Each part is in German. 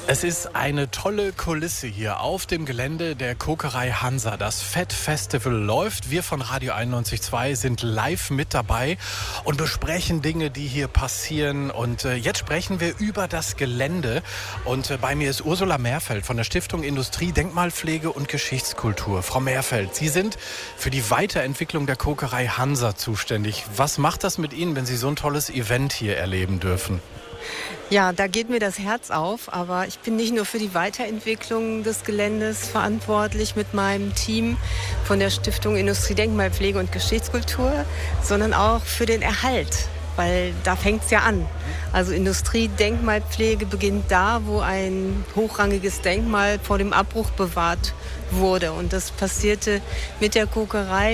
Es ist eine tolle Kulisse hier auf dem Gelände der Kokerei Hansa. Das Fett Festival läuft. Wir von Radio 91.2 sind live mit dabei und besprechen Dinge, die hier passieren. Und jetzt sprechen wir über das Gelände. Und bei mir ist Ursula Mehrfeld von der Stiftung Industrie, Denkmalpflege und Geschichtskultur. Frau Mehrfeld, Sie sind für die Weiterentwicklung der Kokerei Hansa zuständig. Was macht das mit Ihnen, wenn Sie so ein tolles Event hier erleben dürfen? Ja, da geht mir das Herz auf, aber ich bin nicht nur für die Weiterentwicklung des Geländes verantwortlich mit meinem Team von der Stiftung Industrie, Denkmalpflege und Geschichtskultur, sondern auch für den Erhalt, weil da fängt es ja an. Also Industrie, Denkmalpflege beginnt da, wo ein hochrangiges Denkmal vor dem Abbruch bewahrt wurde. Und das passierte mit der Kokerei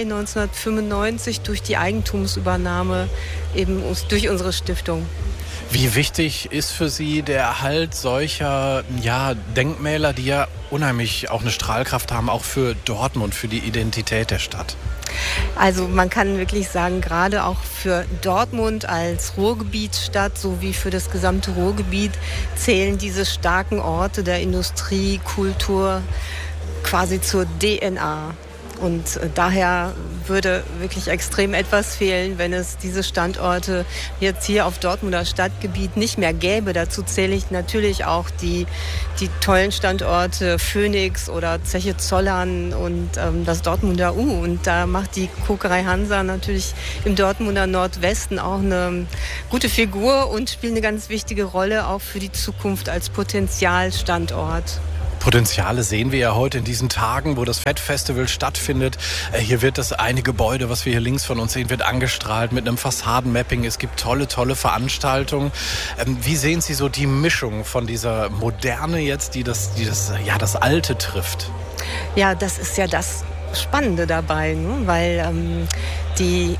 1995 durch die Eigentumsübernahme eben durch unsere Stiftung. Wie wichtig ist für Sie der Erhalt solcher Denkmäler, die ja unheimlich auch eine Strahlkraft haben, auch für Dortmund, für die Identität der Stadt? Also man kann wirklich sagen, gerade auch für Dortmund als Ruhrgebietsstadt sowie für das gesamte Ruhrgebiet zählen diese starken Orte der Industrie, Kultur quasi zur DNA. Und daher würde wirklich extrem etwas fehlen, wenn es diese Standorte jetzt hier auf Dortmunder Stadtgebiet nicht mehr gäbe. Dazu zähle ich natürlich auch die tollen Standorte Phoenix oder Zeche Zollern und das Dortmunder U. Und da macht die Kokerei Hansa natürlich im Dortmunder Nordwesten auch eine gute Figur und spielt eine ganz wichtige Rolle auch für die Zukunft als Potenzialstandort. Potenziale sehen wir ja heute in diesen Tagen, wo das Fett Festival stattfindet. Hier wird das eine Gebäude, was wir hier links von uns sehen, wird angestrahlt mit einem Fassadenmapping. Es gibt tolle Veranstaltungen. Wie sehen Sie so die Mischung von dieser Moderne jetzt, die das Alte trifft? Ja, das ist ja das Spannende dabei, ne? Weil die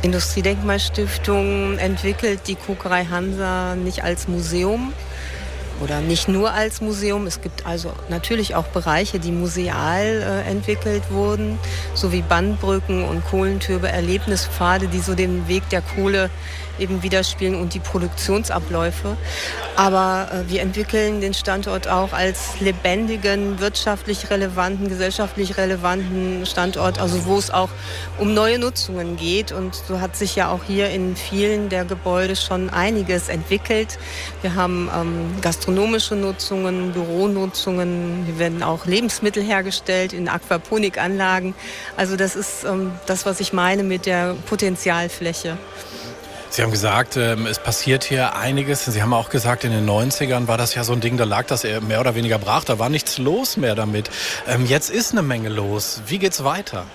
Industriedenkmalstiftung entwickelt die Kokerei Hansa nicht als Museum, oder nicht nur als Museum. Es gibt also natürlich auch Bereiche, die museal entwickelt wurden, sowie Bandbrücken und Kohlentürme, Erlebnispfade, die so den Weg der Kohle eben widerspiegeln und die Produktionsabläufe. Aber wir entwickeln den Standort auch als lebendigen, wirtschaftlich relevanten, gesellschaftlich relevanten Standort, also wo es auch um neue Nutzungen geht. Und so hat sich ja auch hier in vielen der Gebäude schon einiges entwickelt. Wir haben gastronomische Nutzungen, Büronutzungen, hier werden auch Lebensmittel hergestellt in Aquaponikanlagen. Also das ist das, was ich meine mit der Potenzialfläche. Sie haben gesagt, es passiert hier einiges. Sie haben auch gesagt, in den 90ern war das ja so ein Ding, da lag das mehr oder weniger brach. Da war nichts los mehr damit. Jetzt ist eine Menge los. Wie geht's weiter?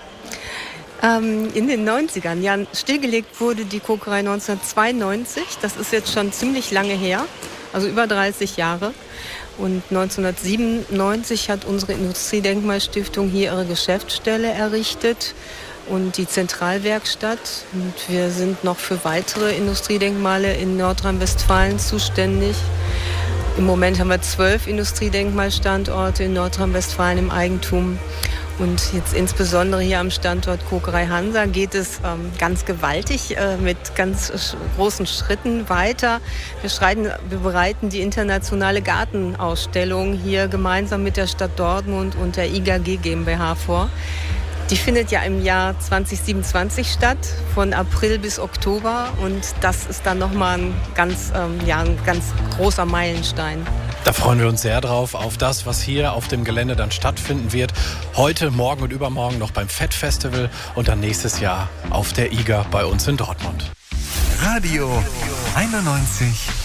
In den 90ern, ja, stillgelegt wurde die Kokerei 1992. Das ist jetzt schon ziemlich lange her, also über 30 Jahre. Und 1997 hat unsere Industriedenkmalstiftung hier ihre Geschäftsstelle errichtet und die Zentralwerkstatt. Und wir sind noch für weitere Industriedenkmale in Nordrhein-Westfalen zuständig. Im Moment haben wir 12 Industriedenkmalstandorte in Nordrhein-Westfalen im Eigentum. Und jetzt insbesondere hier am Standort Kokerei Hansa geht es ganz gewaltig mit ganz großen Schritten weiter. Wir bereiten die internationale Gartenausstellung hier gemeinsam mit der Stadt Dortmund und der IGG GmbH vor. Die findet ja im Jahr 2027 statt, von April bis Oktober. Und das ist dann nochmal ein ganz großer Meilenstein. Da freuen wir uns sehr drauf, auf das, was hier auf dem Gelände dann stattfinden wird. Heute, morgen und übermorgen noch beim Fett Festival und dann nächstes Jahr auf der IGA bei uns in Dortmund. Radio 91.2